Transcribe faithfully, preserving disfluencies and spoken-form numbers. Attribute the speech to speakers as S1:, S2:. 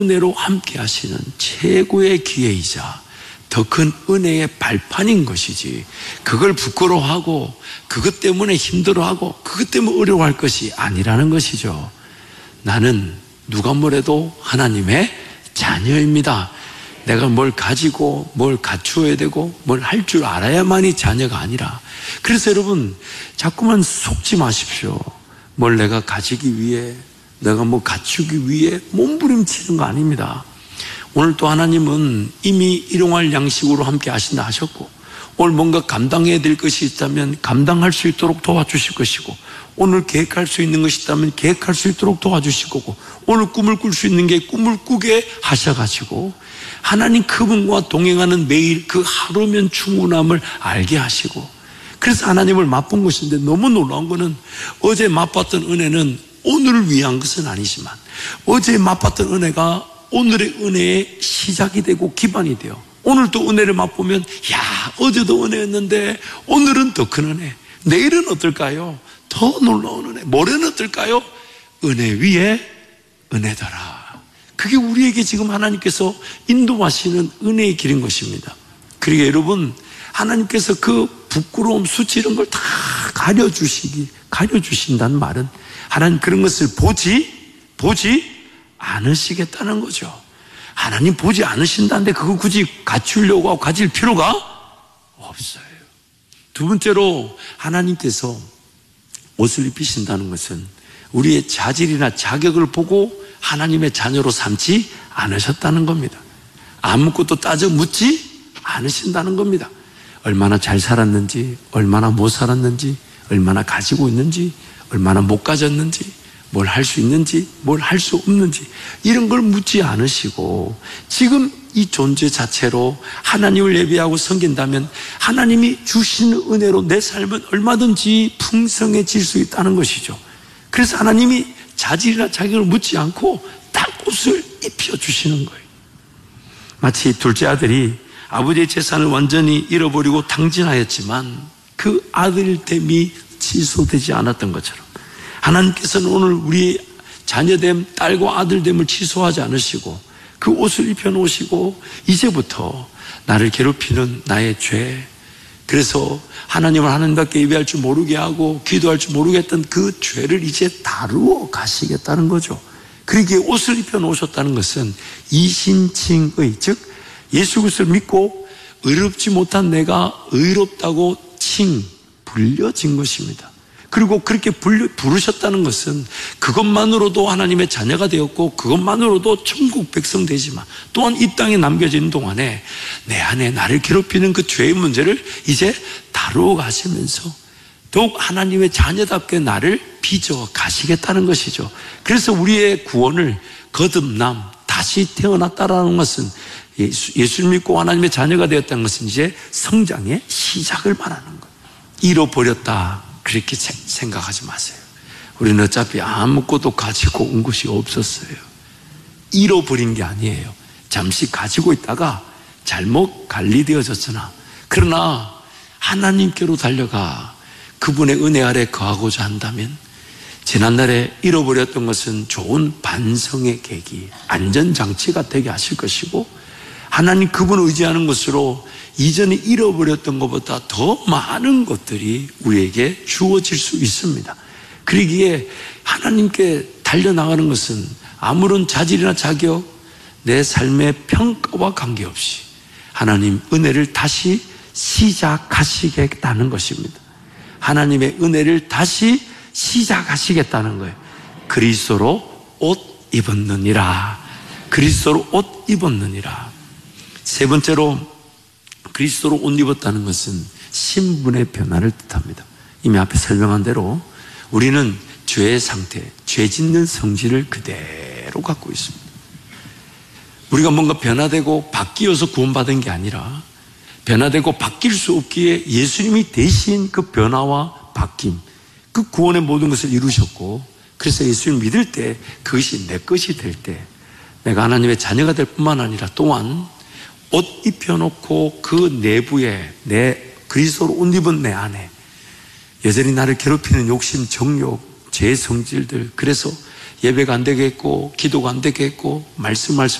S1: 은혜로 함께 하시는 최고의 기회이자 더 큰 은혜의 발판인 것이지, 그걸 부끄러워하고 그것 때문에 힘들어하고 그것 때문에 어려워할 것이 아니라는 것이죠. 나는 누가 뭐래도 하나님의 자녀입니다. 내가 뭘 가지고 뭘 갖추어야 되고 뭘 할 줄 알아야만이 자녀가 아니라, 그래서 여러분 자꾸만 속지 마십시오. 뭘 내가 가지기 위해, 내가 뭐 갖추기 위해 몸부림치는 거 아닙니다. 오늘 또 하나님은 이미 일용할 양식으로 함께 하신다 하셨고, 오늘 뭔가 감당해야 될 것이 있다면 감당할 수 있도록 도와주실 것이고, 오늘 계획할 수 있는 것이 있다면 계획할 수 있도록 도와주실 거고, 오늘 꿈을 꿀 수 있는 게 꿈을 꾸게 하셔가지고 하나님 그분과 동행하는 매일 그 하루면 충분함을 알게 하시고, 그래서 하나님을 맛본 것인데, 너무 놀라운 거는 어제 맛봤던 은혜는 오늘을 위한 것은 아니지만 어제 맛봤던 은혜가 오늘의 은혜의 시작이 되고 기반이 돼요. 오늘 또 은혜를 맛보면, 야, 어제도 은혜였는데 오늘은 더 큰 은혜, 내일은 어떨까요? 더 놀라운 은혜, 모레는 어떨까요? 은혜 위에 은혜더라. 그게 우리에게 지금 하나님께서 인도하시는 은혜의 길인 것입니다. 그러니까 여러분, 하나님께서 그 부끄러움, 수치 이런 걸 다 가려주시기, 가려주신다는 말은 하나님 그런 것을 보지, 보지 않으시겠다는 거죠. 하나님 보지 않으신다는데 그거 굳이 갖추려고 하고 가질 필요가 없어요. 두 번째로, 하나님께서 옷을 입히신다는 것은 우리의 자질이나 자격을 보고 하나님의 자녀로 삼지 않으셨다는 겁니다. 아무것도 따져 묻지 않으신다는 겁니다. 얼마나 잘 살았는지, 얼마나 못 살았는지, 얼마나 가지고 있는지, 얼마나 못 가졌는지, 뭘 할 수 있는지, 뭘 할 수 없는지, 이런 걸 묻지 않으시고 지금 이 존재 자체로 하나님을 예배하고 섬긴다면 하나님이 주시는 은혜로 내 삶은 얼마든지 풍성해질 수 있다는 것이죠. 그래서 하나님이 자질이나 자격을 묻지 않고 딱 옷을 입혀주시는 거예요. 마치 둘째 아들이 아버지의 재산을 완전히 잃어버리고 탕진하였지만 그 아들됨이 취소되지 않았던 것처럼, 하나님께서는 오늘 우리 자녀됨, 딸과 아들됨을 취소하지 않으시고 그 옷을 입혀놓으시고, 이제부터 나를 괴롭히는 나의 죄, 그래서 하나님을 하나님밖에 예배할 줄 모르게 하고 기도할 줄 모르겠던 그 죄를 이제 다루어 가시겠다는 거죠. 그러기에 옷을 입혀놓으셨다는 것은 이신칭의, 즉 예수 그리스도를 믿고 의롭지 못한 내가 의롭다고 칭, 불려진 것입니다. 그리고 그렇게 불려, 부르셨다는 것은 그것만으로도 하나님의 자녀가 되었고 그것만으로도 천국 백성 되지만, 또한 이 땅에 남겨진 동안에 내 안에 나를 괴롭히는 그 죄의 문제를 이제 다루어 가시면서 더욱 하나님의 자녀답게 나를 빚어 가시겠다는 것이죠. 그래서 우리의 구원을 거듭남, 다시 태어났다라는 것은, 예수, 예수를 믿고 하나님의 자녀가 되었다는 것은 이제 성장의 시작을 말하는 거예요. 잃어버렸다, 그렇게 생각하지 마세요. 우리는 어차피 아무것도 가지고 온 것이 없었어요. 잃어버린 게 아니에요. 잠시 가지고 있다가 잘못 관리되어졌으나, 그러나 하나님께로 달려가 그분의 은혜 아래 거하고자 한다면 지난날에 잃어버렸던 것은 좋은 반성의 계기, 안전장치가 되게 하실 것이고, 하나님 그분 의지하는 것으로 이전에 잃어버렸던 것보다 더 많은 것들이 우리에게 주어질 수 있습니다. 그러기에 하나님께 달려나가는 것은 아무런 자질이나 자격, 내 삶의 평가와 관계없이 하나님 은혜를 다시 시작하시겠다는 것입니다. 하나님의 은혜를 다시 시작하시겠다는 거예요. 그리스도로 옷 입었느니라. 그리스도로 옷 입었느니라. 세 번째로, 그리스도로 옷 입었다는 것은 신분의 변화를 뜻합니다. 이미 앞에 설명한 대로 우리는 죄의 상태, 죄 짓는 성질을 그대로 갖고 있습니다. 우리가 뭔가 변화되고 바뀌어서 구원받은 게 아니라, 변화되고 바뀔 수 없기에 예수님이 대신 그 변화와 바뀜, 그 구원의 모든 것을 이루셨고, 그래서 예수님을 믿을 때 그것이 내 것이 될 때 내가 하나님의 자녀가 될 뿐만 아니라 또한 옷 입혀놓고 그 내부에, 내 그리스도로 옷 입은 내 안에 여전히 나를 괴롭히는 욕심, 정욕, 죄의 성질들, 그래서 예배가 안 되겠고 기도가 안 되겠고 말씀할 수